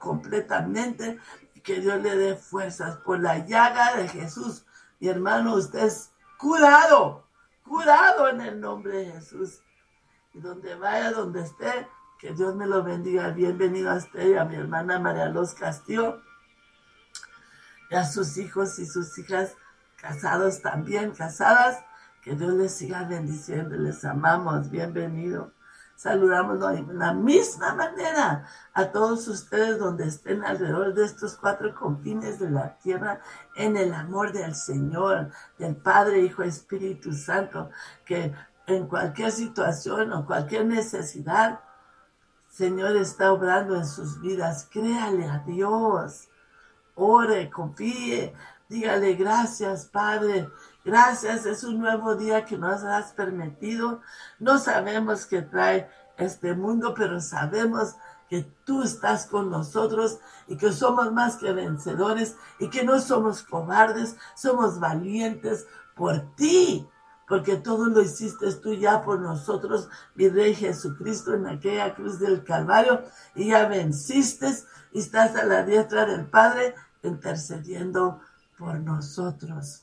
completamente y que Dios le dé fuerzas por la llaga de Jesús. Mi hermano, usted es curado en el nombre de Jesús. Y donde vaya, donde esté, que Dios me lo bendiga. Bienvenido a usted y a mi hermana María Los Castillo y a sus hijos y sus hijas casados también, casadas. Que Dios les siga bendiciendo, les amamos, bienvenido. Saludamos de la misma manera a todos ustedes donde estén alrededor de estos 4 confines de la tierra en el amor del Señor, del Padre, Hijo, Espíritu Santo, que en cualquier situación o cualquier necesidad, Señor está obrando en sus vidas. Créale a Dios, ore, confíe, dígale gracias, Padre. Gracias, es un nuevo día que nos has permitido. No sabemos qué trae este mundo, pero sabemos que tú estás con nosotros y que somos más que vencedores y que no somos cobardes, somos valientes por ti, porque todo lo hiciste tú ya por nosotros, mi Rey Jesucristo, en aquella cruz del Calvario, y ya venciste y estás a la diestra del Padre intercediendo por nosotros.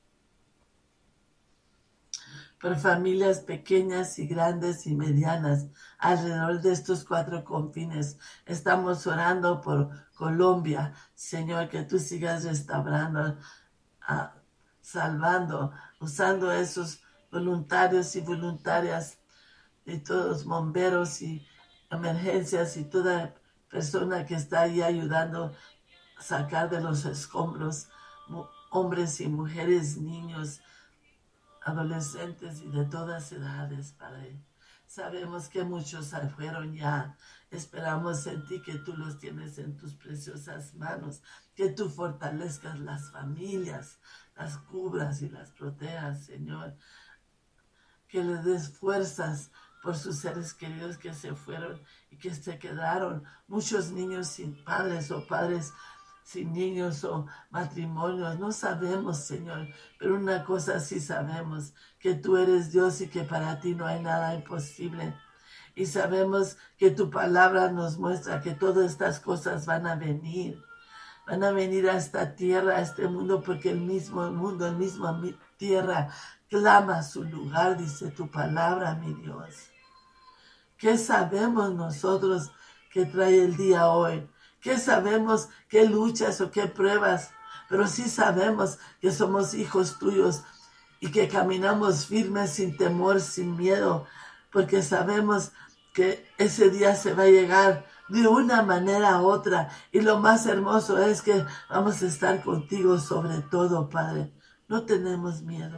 Por familias pequeñas y grandes y medianas alrededor de estos 4 confines. Estamos orando por Colombia, Señor, que tú sigas restaurando, salvando, usando esos voluntarios y voluntarias y todos bomberos y emergencias y toda persona que está ahí ayudando a sacar de los escombros hombres y mujeres, niños, adolescentes y de todas edades, Padre. Sabemos que muchos se fueron ya. Esperamos en ti que tú los tienes en tus preciosas manos, que tú fortalezcas las familias, las cubras y las protejas, Señor. Que les des fuerzas por sus seres queridos que se fueron y que se quedaron. Muchos niños sin padres o padres sin niños o matrimonios, no sabemos, Señor, pero una cosa sí sabemos, que tú eres Dios y que para ti no hay nada imposible. Y sabemos que tu palabra nos muestra que todas estas cosas van a venir a esta tierra, a este mundo, porque el mismo mundo, el mismo tierra clama su lugar, dice tu palabra, mi Dios. ¿Qué sabemos nosotros que trae el día hoy? ¿Qué sabemos? ¿Qué luchas o qué pruebas? Pero sí sabemos que somos hijos tuyos y que caminamos firmes sin temor, sin miedo, porque sabemos que ese día se va a llegar de una manera u otra. Y lo más hermoso es que vamos a estar contigo sobre todo, Padre. No tenemos miedo,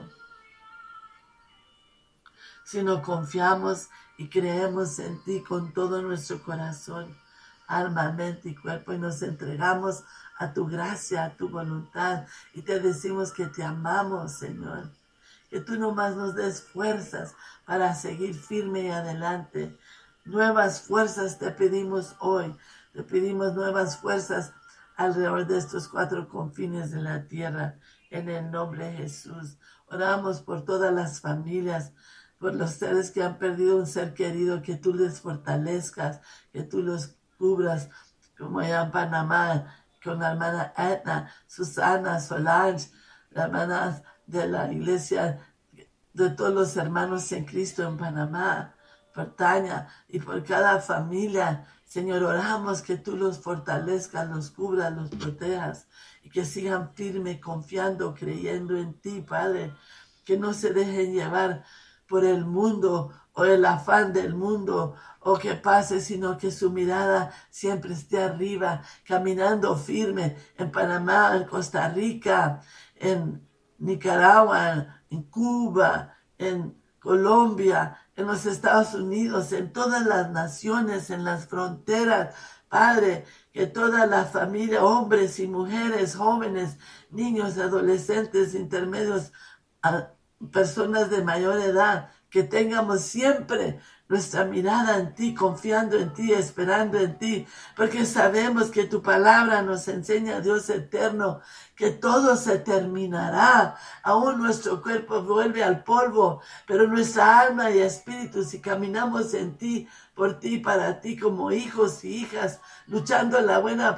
sino confiamos y creemos en ti con todo nuestro corazón, alma, mente y cuerpo, y nos entregamos a tu gracia, a tu voluntad, y te decimos que te amamos, Señor, que tú nomás nos des fuerzas para seguir firme y adelante. Nuevas fuerzas te pedimos hoy, te pedimos nuevas fuerzas alrededor de estos 4 confines de la tierra, en el nombre de Jesús. Oramos por todas las familias, por los seres que han perdido un ser querido, que tú les fortalezcas, que tú los cubras, como allá en Panamá, con la hermana Edna, Susana, Solange, las hermanas de la iglesia, de todos los hermanos en Cristo en Panamá, por Tania y por cada familia. Señor, oramos que tú los fortalezcas, los cubras, los protejas y que sigan firmes, confiando, creyendo en ti, Padre, que no se dejen llevar por el mundo o el afán del mundo o que pase, sino que su mirada siempre esté arriba, caminando firme en Panamá, en Costa Rica, en Nicaragua, en Cuba, en Colombia, en los Estados Unidos, en todas las naciones, en las fronteras. Padre, que toda la familia, hombres y mujeres, jóvenes, niños, adolescentes, intermedios, personas de mayor edad, que tengamos siempre nuestra mirada en ti, confiando en ti, esperando en ti, porque sabemos que tu palabra nos enseña, Dios eterno, que todo se terminará. Aún nuestro cuerpo vuelve al polvo, pero nuestra alma y espíritu, si caminamos en ti, por ti, para ti, como hijos y hijas, luchando la buena